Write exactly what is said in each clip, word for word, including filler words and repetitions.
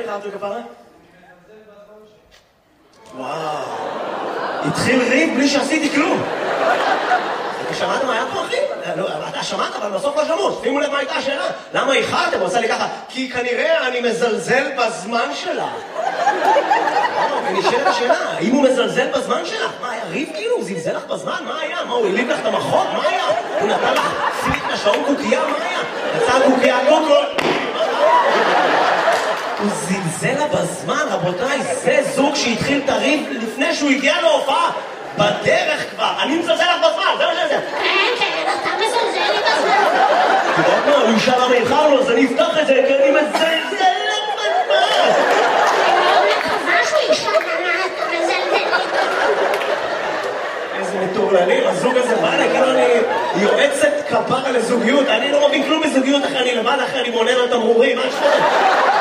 ארצוי כפרה? וואו. התחיל ריב בלי שעשיתי כלום. שמעת מה היה פה, אחי? אתה שמעת, אבל בסוף לא שמעו. שימו לב מה הייתה השאלה. למה איחרתם? הוא עושה לי ככה. כי כנראה אני מזלזל בזמן שלה. ונשאלת השאלה, האם הוא מזלזל בזמן שלך? מה, היה ריב כאילו? הוא זלזל לך בזמן? מה היה? מה, הוא העליב לך את המחוק? מה היה? הוא נתן לך פליק לשעון קוקייה? מה היה? יצא קוקייה קוקו? הוא זלזל לה בזמן, רבותיי. זה זוג שהתחיל את הריב לפני שהוא הגיע להופעה. בדרך כבר, אני מזלזל לך בזמן, זה מה שזה. כן, כן, אתה מזלזל לי בזמן. אתה יודעת מה, הוא ישאל למה איחרנו, אז אני אפתח את זה, כי אני מזלזל לך בזמן. אני מאוד מקווה שהוא ישאל למה אתה מזלזל לי בזמן. איזה מטורללים, הזוג הזה בא לי, כאילו אני יועצת כפרה לזוגיות, אני לא מבין כלום בזוגיות אחרי אני לבד, אחרי אני מונה על תמרורים, מה יש לך?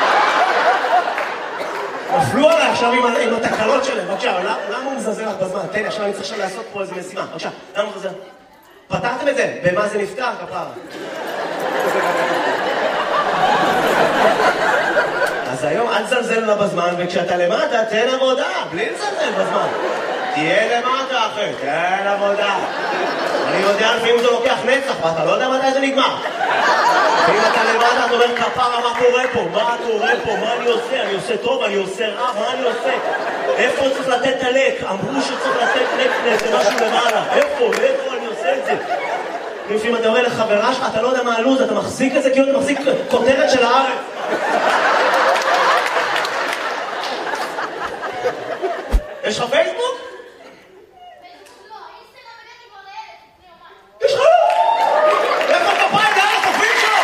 נפלו עליי עכשיו עם, עם התקלות שלהם, בבקשה, למה הוא מזלזל לך בזמן? תן לי, עכשיו אני צריך עכשיו לעשות פה איזה משימה, בבקשה, למה הוא מזלזל? פתרתם את זה? במה זה נפתר, כפרה? אז היום אל תזלזל לה בזמן, וכשאתה למטה, תן עבודה, בלי לזלזל בזמן. תהיה למטה, אחי, תן עבודה. אני יודע לפעמים זה לוקח נצח, ואתה לא יודע מתי זה נגמר. ואם אתה למטה, אתה אומר, כפרה, מה קורה פה? מה קורה פה? מה אני עושה? אני עושה טוב, אני עושה רע, מה אני עושה? איפה צריך לתת את הלק? אמרו שצריך לתת לק למשהו למעלה. איפה? איפה אני עושה את זה? לפעמים אתה אומר לחברה שלך, אתה לא יודע מה הלוז, אתה מחזיק את זה כאילו אתה מחזיק כותרת של הארץ. יש לך פייסבוק? יש לך? איפה כפיים? זה היה החופים שלו!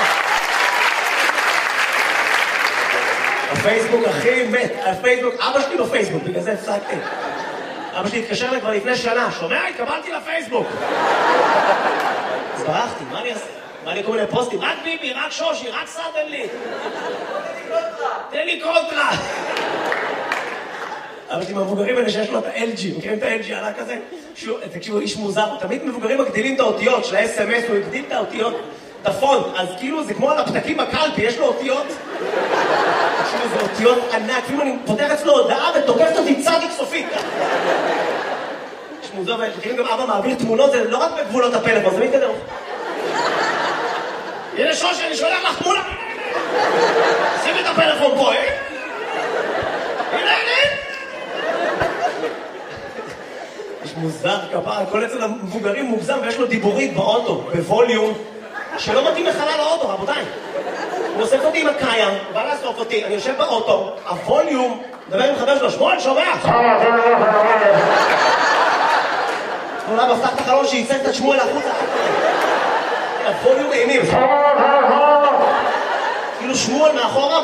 הפייסבוק הכי מת, הפייסבוק, אבא שלי בפייסבוק, בגלל זה הפסקתי. אבא שלי התקשר לי כבר לפני שנה, שומע? התקבלתי לפייסבוק. אז ברחתי, מה אני אעשה? מה אני כל מיני פוסטים? רק ביבי, רק שושי, רק סרטן לי. תן לי קונטרה. אבל עם המבוגרים האלה שיש לו את ה-אל ג'י, מכירים את ה-אל ג'י עלה כזה? תקשיבו, איש מוזר, תמיד מבוגרים מגדילים את האותיות של ה-אס אם אס, הוא הגדיל את האותיות, את הפונט, אז כאילו זה כמו על הפתקים בקלפי, יש לו אותיות, תקשיבו, זה אותיות ענק, כאילו אני פותח אצלו הודעה ותוקפת אותי צדיק סופית. יש מוזר, ומכירים גם אבא מעביר תמונות, זה לא רק בגבולות הפלאפון, זה מתקדם. הנה שושי, אני שולח לך תמונה. שימי את הפלאפון פה, אה? הנה, הנה. יש מוזר כפרה, כל אצל המבוגרים מוגזם ויש לו דיבורית באוטו, בווליום, שלא מתאים לחלל האוטו, רבותיי. הוא אוסף אותי עם הקיים, הוא בא לאסוף אותי, אני יושב באוטו, הווליום, מדבר עם חבר שלו, שמואל, שומע? אולי מפתח את החלון שייצג את שמואל החוצה. הווליום אימים. כאילו שמואל מאחורה,